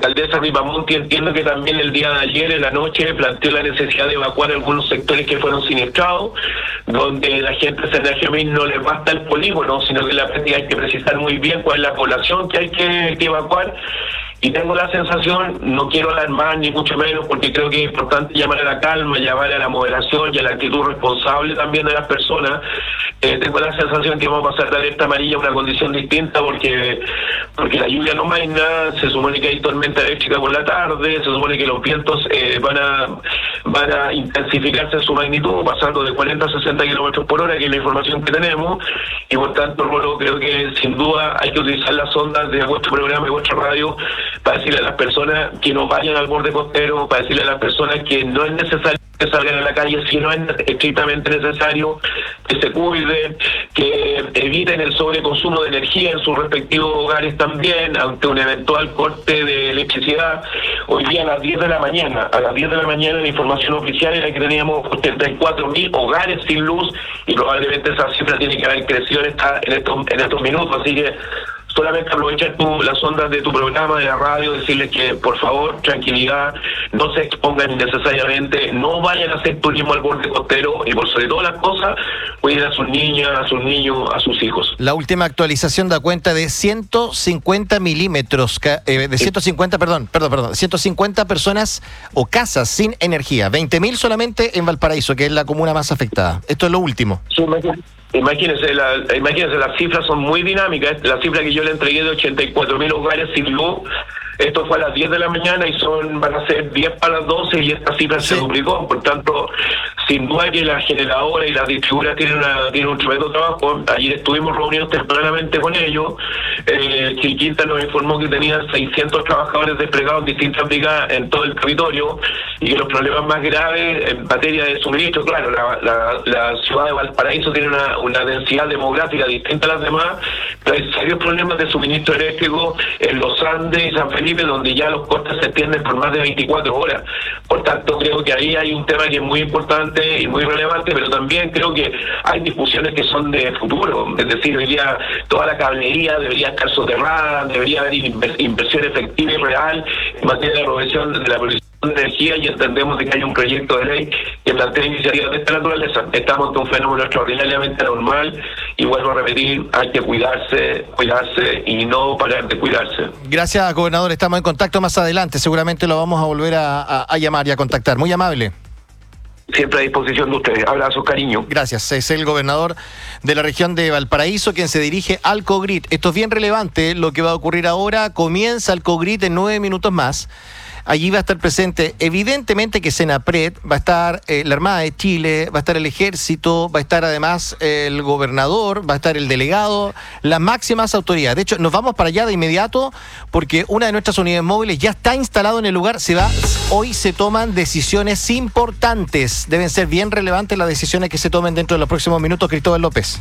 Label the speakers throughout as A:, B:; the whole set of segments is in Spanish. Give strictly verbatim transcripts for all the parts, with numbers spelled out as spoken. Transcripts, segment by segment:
A: alcaldesa Ripamonti entiendo que también el día de ayer en la noche planteó la necesidad de evacuar algunos sectores que fueron siniestrados, donde la gente de Senajemín no les basta el polígono, sino que la práctica hay que precisar muy bien cuál es la población que hay que, que evacuar. Y tengo la sensación, no quiero alarmar ni mucho menos, porque creo que es importante llamar a la calma, llamar a la moderación y a la actitud responsable también de las personas. Eh, tengo la sensación que vamos a pasar de alerta amarilla a una condición distinta, porque porque la lluvia no más nada, se supone que hay tormenta eléctrica por la tarde, se supone que los vientos eh, van a van a intensificarse en su magnitud, pasando de cuarenta a sesenta kilómetros por hora, que es la información que tenemos, y por tanto, Rolo, creo que sin duda hay que utilizar las ondas de vuestro programa y vuestra radio para decirle a las personas que no vayan al borde costero, para decirle a las personas que no es necesario que salgan a la calle si no es estrictamente necesario, que se cuiden, que eviten el sobreconsumo de energía en sus respectivos hogares también, ante un eventual corte de electricidad. Hoy día a las diez de la mañana, a las diez de la mañana la información oficial era que teníamos ochenta y cuatro mil hogares sin luz, y probablemente esa cifra tiene que haber crecido en, esta, en, estos, en estos minutos, así que solamente aprovechar tu, las ondas de tu programa, de la radio, decirles que por favor, tranquilidad, no se expongan innecesariamente, no vayan a hacer turismo al borde costero, y por sobre todas las cosas, cuiden a sus niñas, a sus niños, a sus hijos.
B: La última actualización da cuenta de ciento cincuenta milímetros, eh, de ciento cincuenta, perdón, perdón, perdón, ciento cincuenta personas o casas sin energía, veinte mil solamente en Valparaíso, que es la comuna más afectada. Esto es lo último.
A: Sí, Imagínense, la, imagínense, las cifras son muy dinámicas. La cifra que yo le entregué de ochenta y cuatro mil hogares sin luz, esto fue a las diez de la mañana y son van a ser diez para las doce, y esta cifra sí se duplicó. Por tanto, sin duda que las generadoras y las distribuidoras tienen, una, tienen un tremendo trabajo. Ayer estuvimos reunidos tempranamente con ellos. Eh, Chilquinta nos informó que tenían seiscientos trabajadores desplegados en distintas brigadas en todo el territorio, y que los problemas más graves en materia de suministro, claro, la, la, la ciudad de Valparaíso tiene una, una densidad demográfica distinta a las demás, pero hay serios problemas de suministro eléctrico en los Andes y San Felipe, donde ya los cortes se extienden por más de veinticuatro horas. Por tanto, creo que ahí hay un tema que es muy importante y muy relevante, pero también creo que hay discusiones que son de futuro. Es decir, hoy día toda la cablería debería estar soterrada, debería haber inversión efectiva y real en materia de provisión de la provisión de energía, y entendemos de que hay un proyecto de ley que plantea iniciativas de esta naturaleza. Estamos ante un fenómeno extraordinariamente normal, y vuelvo a repetir, hay que cuidarse, cuidarse y no parar de cuidarse.
B: Gracias, gobernador. Estamos en contacto más adelante. Seguramente lo vamos a volver a, a, a llamar y a contactar. Muy amable.
A: Siempre a disposición de ustedes. Abrazos, cariño.
B: Gracias. Es el gobernador de la región de Valparaíso quien se dirige al COGRIT. Esto es bien relevante lo que va a ocurrir ahora. Comienza el COGRIT en nueve minutos más. Allí va a estar presente, evidentemente, que Senapred, va a estar eh, la Armada de Chile, va a estar el Ejército, va a estar además eh, el gobernador, va a estar el delegado, las máximas autoridades. De hecho, nos vamos para allá de inmediato, porque una de nuestras unidades móviles ya está instalado en el lugar. Se va, hoy se toman decisiones importantes. Deben ser bien relevantes las decisiones que se tomen dentro de los próximos minutos. Cristóbal López.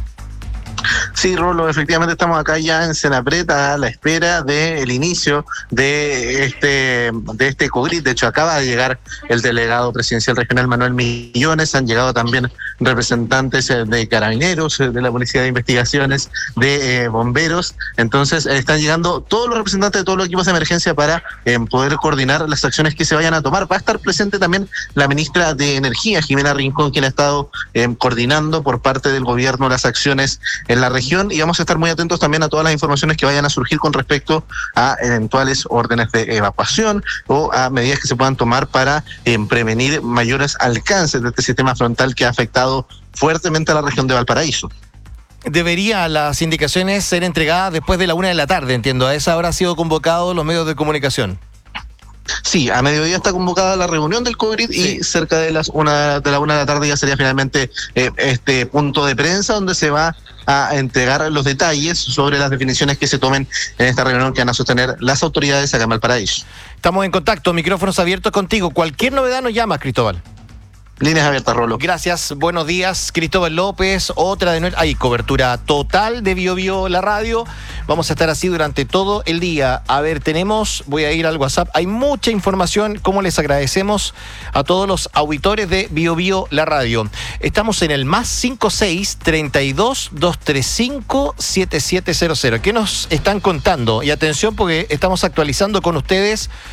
C: Sí, Rolo, efectivamente estamos acá ya en Senapred a la espera del inicio de este de este COGRIT. De hecho, acaba de llegar el delegado presidencial regional Manuel Millones, han llegado también representantes de carabineros, de la Policía de Investigaciones, de eh, bomberos. Entonces, eh, están llegando todos los representantes de todos los equipos de emergencia para eh, poder coordinar las acciones que se vayan a tomar. Va a estar presente también la ministra de Energía, Jimena Rincón, quien ha estado eh, coordinando por parte del gobierno las acciones en la región, y vamos a estar muy atentos también a todas las informaciones que vayan a surgir con respecto a eventuales órdenes de evacuación o a medidas que se puedan tomar para eh, prevenir mayores alcances de este sistema frontal que ha afectado fuertemente a la región de Valparaíso.
B: Debería las indicaciones ser entregadas después de la una de la tarde, entiendo. A esa hora han sido convocados los medios de comunicación.
C: Sí, a mediodía está convocada la reunión del COGRIT, sí, y cerca de las una de la una de la tarde ya sería finalmente eh, este punto de prensa donde se va a entregar los detalles sobre las definiciones que se tomen en esta reunión que van a sostener las autoridades acá en Valparaíso.
B: Estamos en contacto, micrófonos abiertos contigo. Cualquier novedad nos llama, Cristóbal.
C: Líneas abiertas, Rolo.
B: Gracias, buenos días, Cristóbal López. Otra de nuestra... Hay cobertura total de Bio Bio la radio. Vamos a estar así durante todo el día. A ver, tenemos... Voy a ir al WhatsApp. Hay mucha información. Como les agradecemos a todos los auditores de Bio Bio la radio. Estamos en el más cinco seis, treinta y dos, doscientos treinta y cinco, setenta y siete cero cero. ¿Qué nos están contando? Y atención, porque estamos actualizando con ustedes